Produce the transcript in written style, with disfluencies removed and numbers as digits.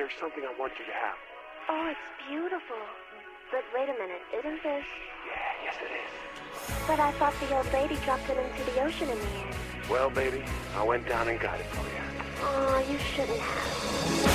there's something I want you to have. Oh, it's beautiful. But wait a minute, isn't this... Yeah, yes it is. But I thought the old lady dropped it into the ocean in the end. Well, baby, I went down and got it for you. Oh, you shouldn't have.